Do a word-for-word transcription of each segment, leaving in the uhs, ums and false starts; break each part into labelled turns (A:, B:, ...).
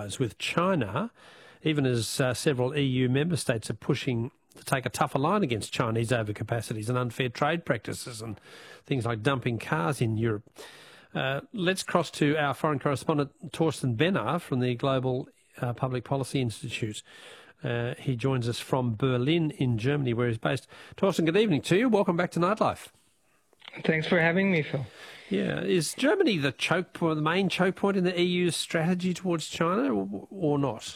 A: rise with China, even as uh, several E U member states are pushing to take a tougher line against Chinese overcapacities and unfair trade practices and things like dumping cars in Europe. Uh, let's cross to our foreign correspondent, Thorsten Benner from the Global uh, Public Policy Institute. Uh, he joins us from Berlin in Germany, where he's based. Thorsten, good evening to you. Welcome back to Nightlife.
B: Thanks for having me, Phil.
A: Yeah, is Germany the choke point, the main choke point in the E U's strategy towards China, or, or not?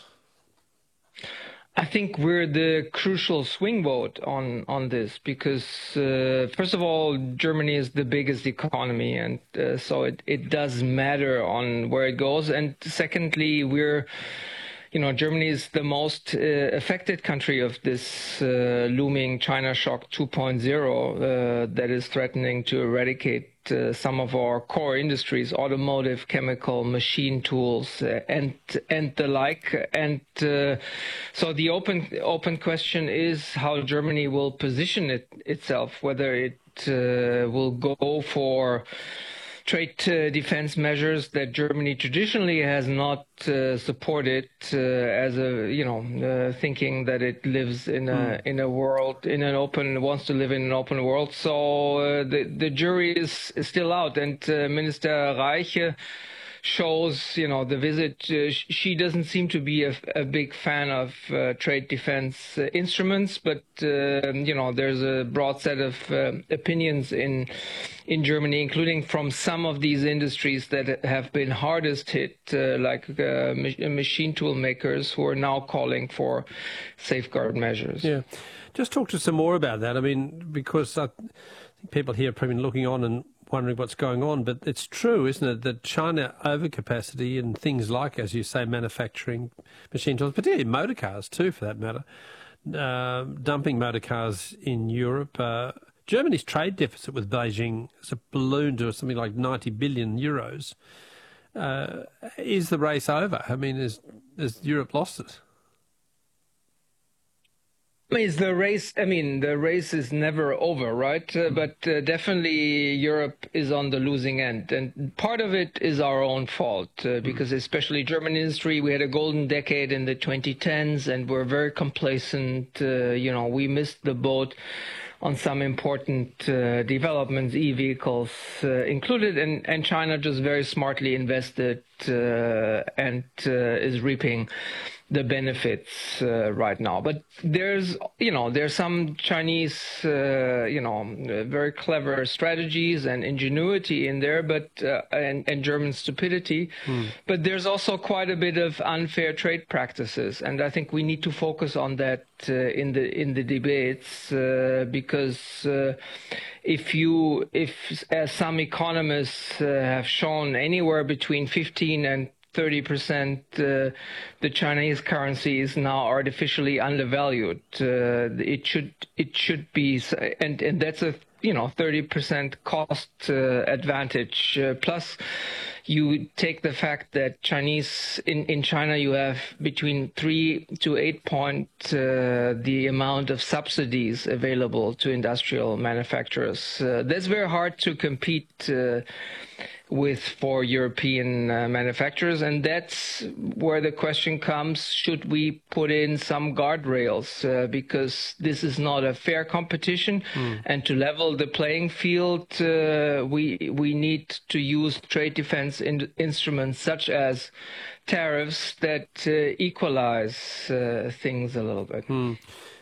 B: I think we're the crucial swing vote on, on this because, uh, first of all, Germany is the biggest economy, and uh, so it, it does matter on where it goes. And secondly, we're, you know, Germany is the most uh, affected country of this uh, looming China shock two point oh uh, that is threatening to eradicate Uh, some of our core industries, automotive, chemical, machine tools, uh, and and the like. And uh, so the open open question is how Germany will position it itself, whether it uh, will go for trade uh, defense measures that Germany traditionally has not uh, supported uh, as a, you know, uh, thinking that it lives in a mm. in a world, in an open, wants to live in an open world. So uh, the, the jury is, is still out, and uh, Minister Reiche shows, you know, the visit, uh, she doesn't seem to be a, a big fan of uh, trade defense uh, instruments, but, uh, you know, there's a broad set of uh, opinions in in Germany, including from some of these industries that have been hardest hit, uh, like uh, machine tool makers, who are now calling for safeguard measures.
A: Yeah. Just talk to us some more about that. I mean, because I think people here have probably been looking on and wondering what's going on, but it's true, isn't it, that China overcapacity and things like, as you say, manufacturing machine tools, particularly motor cars too, for that matter, uh, dumping motor cars in Europe. Uh, Germany's trade deficit with Beijing has ballooned to something like ninety billion euros. Uh, is the race over? I mean, has, has Europe lost it?
B: I mean, it's the race. I mean, the race is never over, right? Uh, but uh, definitely Europe is on the losing end. And part of it is our own fault, uh, because especially German industry, we had a golden decade in the twenty tens and we're very complacent. Uh, you know, we missed the boat on some important uh, developments, e-vehicles uh, included, and, and China just very smartly invested uh, and uh, is reaping the benefits uh, right now. But there's, you know, there's some Chinese, uh, you know, very clever strategies and ingenuity in there, but uh, and, and German stupidity. Mm. But there's also quite a bit of unfair trade practices, and I think we need to focus on that uh, in the in the debates uh, because uh, if you, if as some economists uh, have shown, anywhere between fifteen and thirty percent uh, the Chinese currency is now artificially undervalued. Uh, it should it should be, and and that's a, you know, thirty percent cost uh, advantage. Uh, plus, you take the fact that Chinese in in China you have between three to eight point uh, the amount of subsidies available to industrial manufacturers. Uh, that's very hard to compete Uh, with for European uh, manufacturers, and that's where the question comes: should we put in some guardrails uh, because this is not a fair competition, mm. and to level the playing field, uh, we we need to use trade defense in instruments such as tariffs that uh, equalize uh, things a little bit.
A: Mm.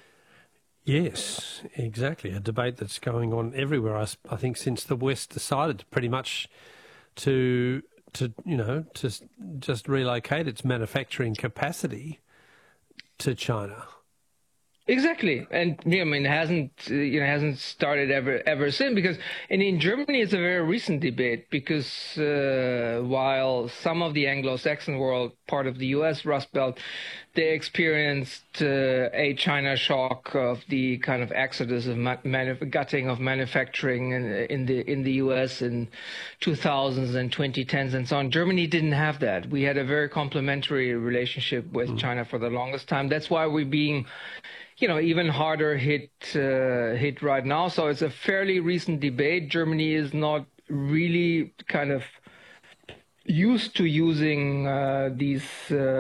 A: Yes, exactly. A debate that's going on everywhere, I, I think, since the West decided pretty much to, to you know, to just relocate its manufacturing capacity to China.
B: Exactly, and I mean, it hasn't uh, you know hasn't started ever ever since, because and in Germany it's a very recent debate, because uh, while some of the Anglo-Saxon world, part of the U S Rust Belt, they experienced uh, a China shock of the kind of exodus of ma- manuf- gutting of manufacturing in, in the in the U S in two thousands and twenty tens and so on. Germany didn't have that. We had a very complementary relationship with mm. China for the longest time. That's why we're being, you know, even harder hit uh, hit right now. So it's a fairly recent debate. Germany is not really kind of used to using uh, these uh,